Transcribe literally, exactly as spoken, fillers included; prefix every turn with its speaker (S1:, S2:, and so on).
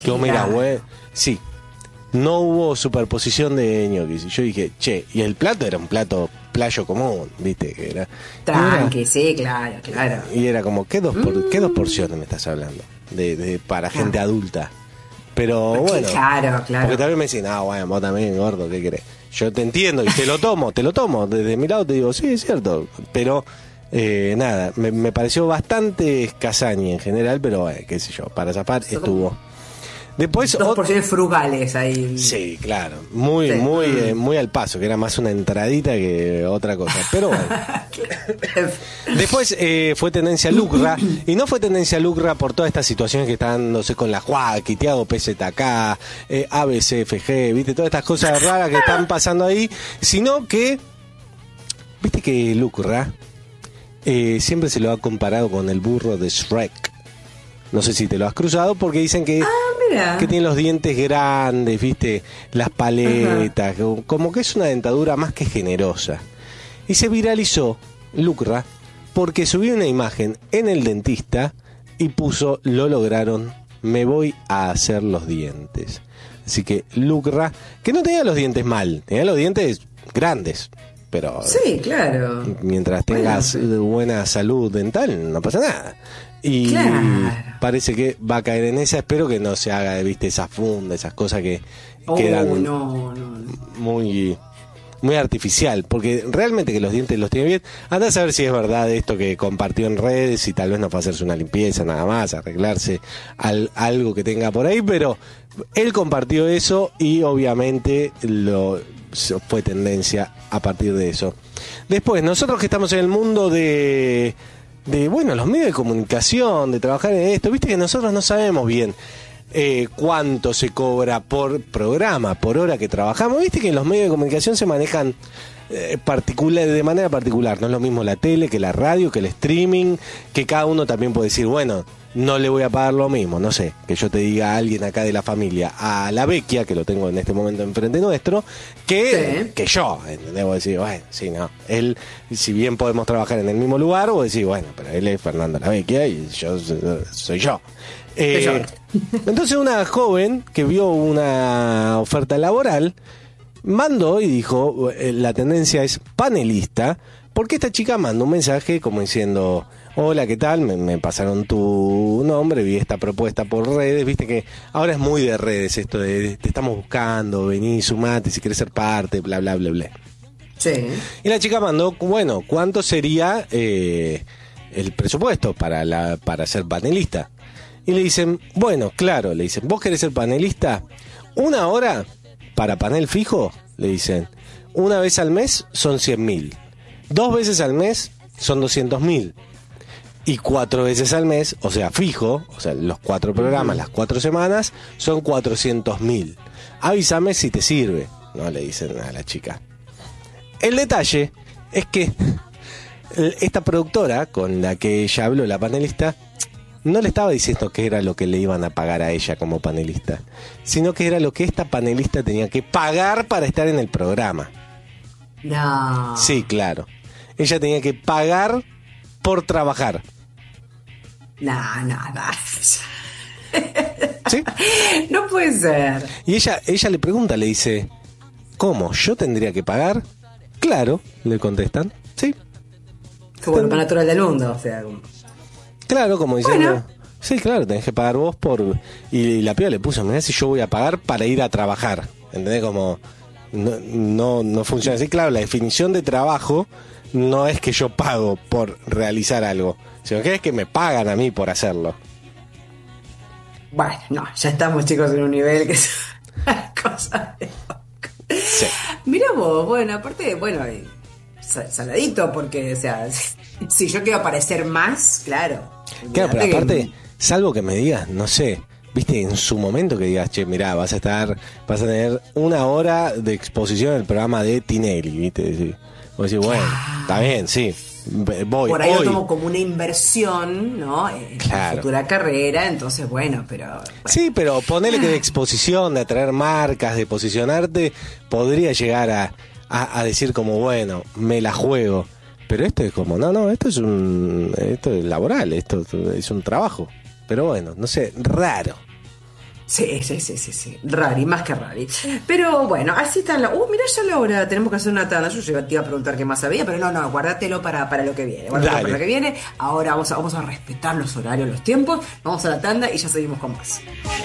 S1: Que mira, güey, sí, no hubo superposición de ñoquis. Yo dije, che, y el plato era un plato playo común, viste, que era...
S2: Tranqui,
S1: era,
S2: sí, claro, claro.
S1: Y era como, ¿qué dos, por,
S2: mm.
S1: ¿qué dos porciones me estás hablando? De, de para claro. gente adulta. Pero bueno,
S2: claro, claro.
S1: Porque también me dicen, ah, bueno, vos también, gordo, ¿qué querés? Yo te entiendo y te lo tomo, te lo tomo. Desde mi lado te digo, sí, es cierto. Pero, eh, nada, me, me pareció bastante escasaña en general, pero, eh, qué sé yo, para zafar estuvo... Después,
S2: dos porciones frugales ahí.
S1: Sí, claro. Muy, sí. muy, eh, muy al paso, que era más una entradita que otra cosa. Pero bueno. Después eh, fue tendencia lucra. Y no fue tendencia lucra por todas estas situaciones que están dándose con la Joaquín, Tiago P Z K, eh, A B C F G, viste, todas estas cosas raras que están pasando ahí. Sino que, viste que lucra eh, siempre se lo ha comparado con el burro de Shrek. No sé si te lo has cruzado porque dicen que, ah, que tiene los dientes grandes, viste, las paletas, uh-huh. como que es una dentadura más que generosa. Y se viralizó lucra porque subió una imagen en el dentista y puso, lo lograron, me voy a hacer los dientes. Así que lucra, que no tenía los dientes mal, tenía los dientes grandes. Pero
S2: sí, claro.
S1: Mientras tengas bueno. buena salud dental, no pasa nada. Y claro. parece que va a caer en esa. Espero que no se haga, viste, esa funda, esas cosas que
S2: oh,
S1: quedan
S2: no, no, no.
S1: muy muy artificial, porque realmente que los dientes los tiene bien. Andá a saber si es verdad esto que compartió en redes, y tal vez no fue a hacerse una limpieza nada más, arreglarse al, algo que tenga por ahí, pero él compartió eso y obviamente lo fue tendencia a partir de eso. Después, nosotros que estamos en el mundo de de bueno, los medios de comunicación, de trabajar en esto, viste que nosotros no sabemos bien eh, cuánto se cobra por programa, por hora que trabajamos. Viste que en los medios de comunicación se manejan eh, particular, de manera particular. No es lo mismo la tele que la radio, que el streaming, que cada uno también puede decir, bueno, no le voy a pagar lo mismo, no sé, que yo te diga a alguien acá de la familia, a la Vecchia, que lo tengo en este momento enfrente nuestro, que, sí. que yo, debo decir, bueno, sí, no, él, si bien podemos trabajar en el mismo lugar, o decir, bueno, pero él es Fernando la Vecchia y yo soy yo. Eh, entonces una joven que vio una oferta laboral, mandó y dijo, eh, la tendencia es panelista, porque esta chica mandó un mensaje como diciendo... Hola, ¿qué tal? Me, me pasaron tu nombre, vi esta propuesta por redes, viste que ahora es muy de redes esto de te estamos buscando, vení, sumate si querés ser parte, bla, bla, bla, bla.
S2: Sí.
S1: Y la chica mandó, bueno, ¿cuánto sería eh, el presupuesto para, la, para ser panelista? Y le dicen, bueno, claro, le dicen, ¿vos querés ser panelista? Una hora para panel fijo, le dicen, una vez al mes son cien mil, dos veces al mes son doscientos mil. Y cuatro veces al mes, o sea, fijo, o sea, los cuatro programas, las cuatro semanas, son cuatrocientos mil. Avísame si te sirve, no le dicen a la chica. El detalle es que esta productora con la que ella habló, la panelista, no le estaba diciendo que era lo que le iban a pagar a ella como panelista, sino que era lo que esta panelista tenía que pagar para estar en el programa.
S2: No.
S1: Sí, claro. Ella tenía que pagar por trabajar.
S2: No, no, no.
S1: ¿Sí?
S2: No puede ser.
S1: Y ella, ella le pregunta, le dice, ¿cómo? ¿Yo tendría que pagar? Claro, le contestan. Sí.
S2: Qué bueno, para natural del mundo, o sea. Como...
S1: Claro, como diciendo,
S2: bueno.
S1: Sí, claro, tenés que pagar vos por... Y la piba le puso, mirá si yo voy a pagar para ir a trabajar. ¿Entendés? Como no, no, no funciona así. Claro, la definición de trabajo no es que yo pago por realizar algo, sino que es que me pagan a mí por hacerlo.
S2: Bueno, no, ya estamos, chicos, en un nivel que es una cosa de loco.
S1: Sí.
S2: Mira vos, bueno, aparte, bueno, saladito, porque, o sea, si yo quiero aparecer más, claro.
S1: Claro, pero aparte,
S2: que...
S1: salvo que me digas, no sé, viste, en su momento que digas, che, mirá, vas a estar, vas a tener una hora de exposición en el programa de Tinelli, viste, vos decís, bueno, claro. Está bien, sí, voy.
S2: Por ahí
S1: hoy.
S2: Lo tomo como una inversión, ¿no? En
S1: claro.
S2: la futura carrera, entonces, bueno, pero... Bueno.
S1: Sí, pero ponele que de exposición, de atraer marcas, de posicionarte, podría llegar a, a, a decir como, bueno, me la juego. Pero esto es como, no, no, esto es un, esto es laboral, esto es un trabajo. Pero bueno, no sé, raro.
S2: Sí, sí, sí, sí, sí. Rari, más que rari. Pero bueno, así está la. Uh, mira ya la hora, tenemos que hacer una tanda. Yo ya te iba a preguntar qué más había, pero no, no, guárdatelo para, para lo que viene. Guárdatelo
S1: Dale.
S2: para lo que viene. Ahora vamos a, vamos a respetar los horarios, los tiempos. Vamos a la tanda y ya seguimos con más.